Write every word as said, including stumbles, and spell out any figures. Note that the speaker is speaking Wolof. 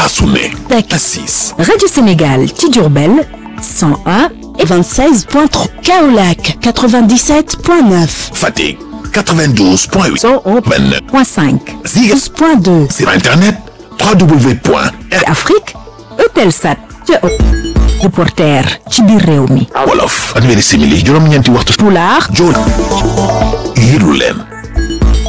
saa su ne. Assis. Radio Sénégal ci Diourbel cent un et vingt-seize point trois. Kaolack quatre-vingt-dix-sept point neuf. Fatick quatre-vingt-douze point huit. cent un point cinq. douze point deux. Sur internet w w w point Afrique Eutelsat ca reporter ci biir réew mi. Wolof fanweeri simili juróom-ñeenti waxtu. Pulaar Jool yëru leen